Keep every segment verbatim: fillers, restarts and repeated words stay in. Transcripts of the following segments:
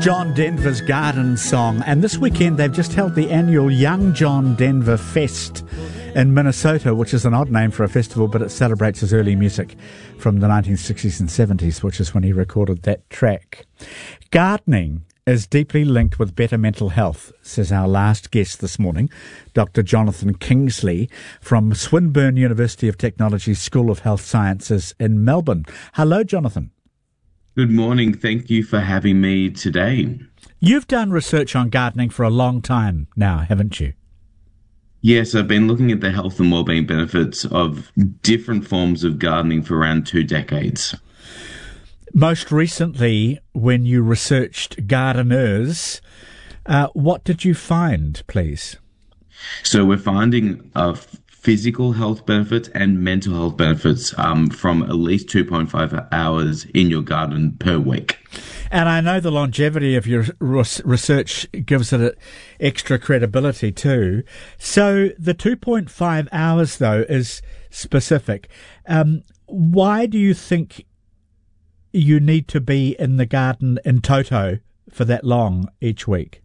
John Denver's Garden Song, and this weekend they've just held the annual Young John Denver Fest in Minnesota, which is an odd name for a festival, but it celebrates his early music from the nineteen sixties and seventies, which is when he recorded that track. Gardening is deeply linked with better mental health, says our last guest this morning, Doctor Jonathan Kingsley from Swinburne University of Technology School of Health Sciences in Melbourne. Hello, Jonathan. Good morning. Thank you for having me today. You've done research on gardening for a long time now, haven't you? Yes, I've been looking at the health and wellbeing benefits of different forms of gardening for around two decades. Most recently, when you researched gardeners, uh, what did you find, please? So we're finding uh, physical health benefits and mental health benefits um, from at least two point five hours in your garden per week. And I know the longevity of your research gives it extra credibility too. So the two point five hours, though, is specific. Um, why do you think you need to be in the garden in toto for that long each week?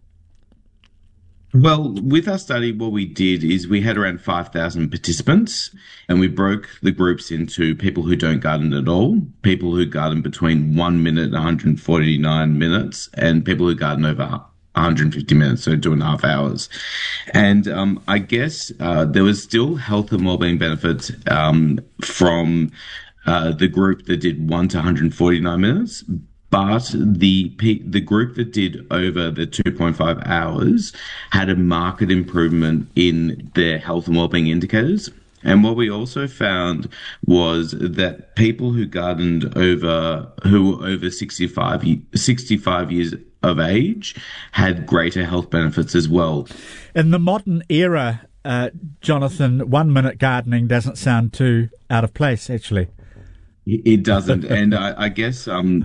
Well, with our study, what we did is we had around five thousand participants, and we broke the groups into people who don't garden at all, people who garden between one minute and one hundred forty-nine minutes, and people who garden over one hundred fifty minutes, so two and a half hours. And um, I guess uh, there was still health and wellbeing benefits um, from uh, the group that did one to one hundred forty-nine minutes. But the the group that did over the two point five hours had a marked improvement in their health and wellbeing indicators. And what we also found was that people who gardened over, who were over sixty-five, sixty-five years of age had greater health benefits as well. In the modern era, uh, Jonathan, one minute gardening doesn't sound too out of place, actually. It doesn't. And I, I guess, um,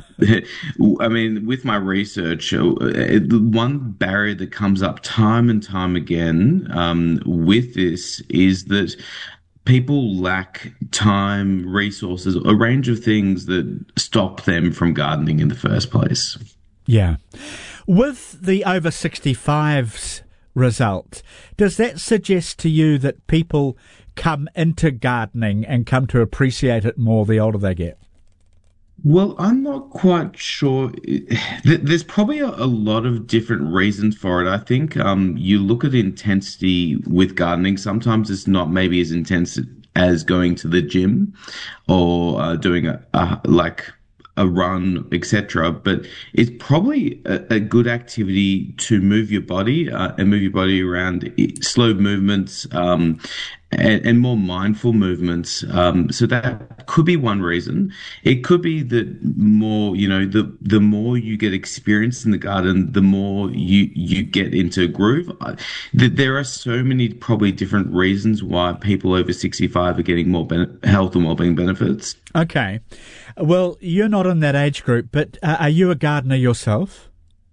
I mean, with my research, one barrier that comes up time and time again um, with this is that people lack time, resources, a range of things that stop them from gardening in the first place. Yeah. With the over sixty-fives result, does that suggest to you that people come into gardening and come to appreciate it more the older they get? Well, I'm not quite sure. There's probably a, a lot of different reasons for it. I think um, you look at intensity with gardening. Sometimes it's not maybe as intense as going to the gym or uh, doing a, a like a run, et cetera. But it's probably a, a good activity to move your body uh, and move your body around, slow movements, um, and, and more mindful movements. Um, so that could be one reason. It could be that more, you know, the the more you get experience in the garden, the more you you get into a groove. That there are so many probably different reasons why people over sixty-five are getting more ben- health and wellbeing benefits. Okay. Well, you're not in that age group, but uh, are you a gardener yourself?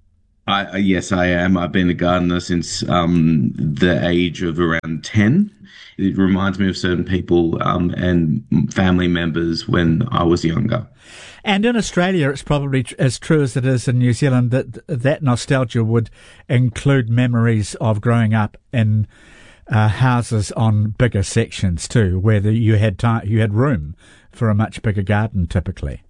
I, yes, I am. I've been a gardener since um, the age of around ten. It reminds me of certain people um, and family members when I was younger. And in Australia, it's probably tr- as true as it is in New Zealand that that nostalgia would include memories of growing up in uh, houses on bigger sections too, where the, you had time, you had room for a much bigger garden typically.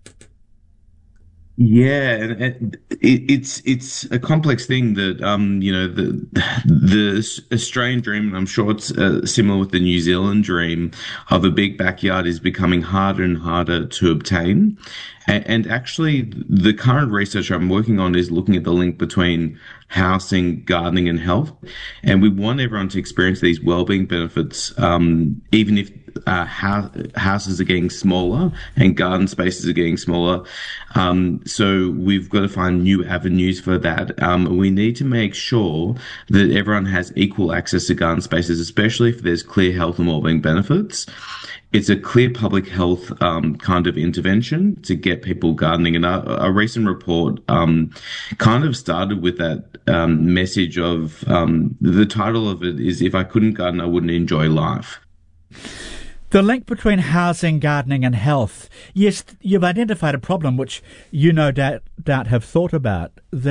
Yeah, and it, it's it's a complex thing that um you know the the Australian dream, and I'm sure it's uh, similar with the New Zealand dream of a big backyard, is becoming harder and harder to obtain. And, and actually, the current research I'm working on is looking at the link between housing, gardening, and health. And we want everyone to experience these wellbeing benefits, um, even if uh, house, houses are getting smaller and garden spaces are getting smaller. Um, so we've got to find new avenues for that. Um, we need to make sure that everyone has equal access to garden spaces, especially if there's clear health and wellbeing benefits. It's a clear public health um, kind of intervention to get people gardening. And a, a recent report um, kind of started with that um, message of um, the title of it is "If I couldn't garden, I wouldn't enjoy life." The link between housing, gardening and health. Yes, you've identified a problem which you no doubt, doubt have thought about, that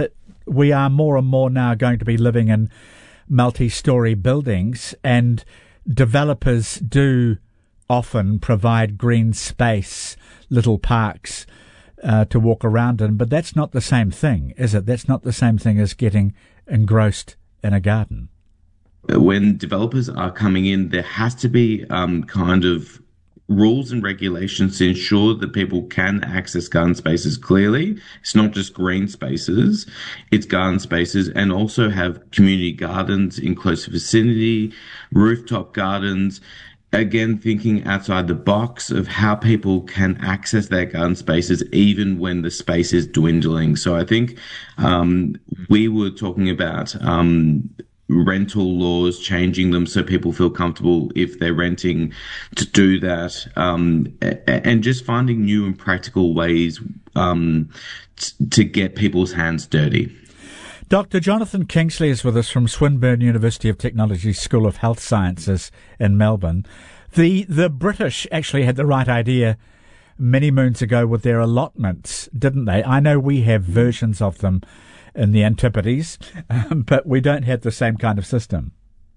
we are more and more now going to be living in multi-storey buildings, and developers do often provide green space, little parks uh, to walk around in, but that's not the same thing, is it? That's not the same thing as getting engrossed in a garden. When developers are coming in, there has to be um, kind of rules and regulations to ensure that people can access garden spaces clearly. It's not just green spaces, it's garden spaces, and also have community gardens in close vicinity, rooftop gardens. Again, thinking outside the box of how people can access their garden spaces even when the space is dwindling. So I think um, we were talking about um, rental laws, changing them so people feel comfortable if they're renting to do that, um, and just finding new and practical ways um, t- to get people's hands dirty. Doctor Jonathan Kingsley is with us from Swinburne University of Technology School of Health Sciences in Melbourne. The the British actually had the right idea many moons ago with their allotments, didn't they? I know we have versions of them in the Antipodes, um, but we don't have the same kind of system.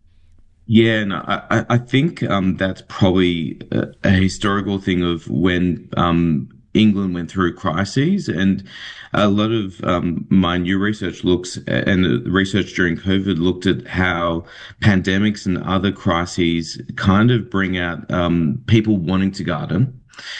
Yeah, no, I, I think um, that's probably a, a historical thing of when um, England went through crises, and a lot of um, my new research looks, and the research during COVID looked at how pandemics and other crises kind of bring out um, people wanting to garden.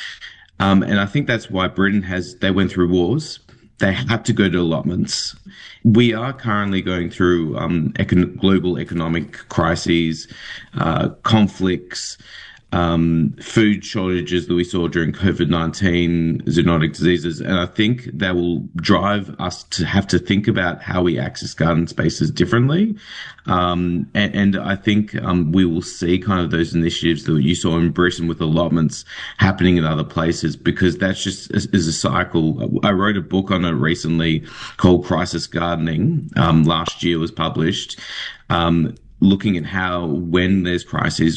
Um, and I think that's why Britain has, they went through wars. They had to go to allotments. We are currently going through um, econ- global economic crises, uh, conflicts, um, food shortages that we saw during COVID nineteen, zoonotic diseases. And I think that will drive us to have to think about how we access garden spaces differently. Um, and, and I think um, we will see kind of those initiatives that you saw in Britain with allotments happening in other places, because that's just is a cycle. I wrote a book on it recently called Crisis Gardening. Um, last year was published. Um, looking at how when there's crises,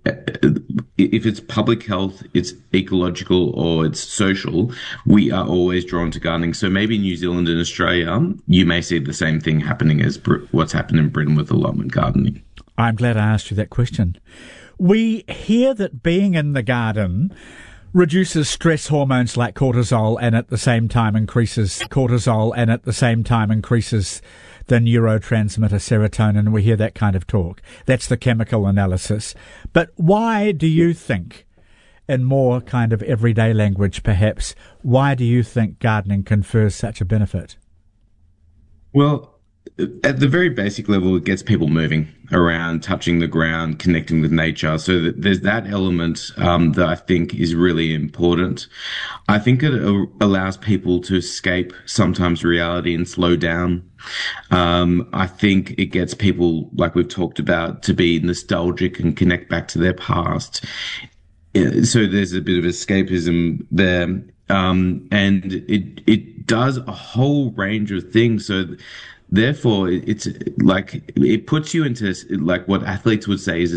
if it's public health, it's ecological, or it's social, we are always drawn to gardening. So maybe New Zealand and Australia, you may see the same thing happening as what's happened in Britain with allotment gardening. I'm glad I asked you that question. We hear that being in the garden reduces stress hormones like cortisol, and at the same time increases cortisol, and at the same time increases the neurotransmitter serotonin. We hear that kind of talk. That's the chemical analysis. But why do you think, in more kind of everyday language perhaps, why do you think gardening confers such a benefit? Well, at the very basic level, it gets people moving around, touching the ground, connecting with nature. So that there's that element um, that I think is really important. I think it uh, allows people to escape sometimes reality and slow down. Um, I think it gets people, like we've talked about, to be nostalgic and connect back to their past. So there's a bit of escapism there. Um, and it, it does a whole range of things. So therefore, it's like, it puts you into like what athletes would say is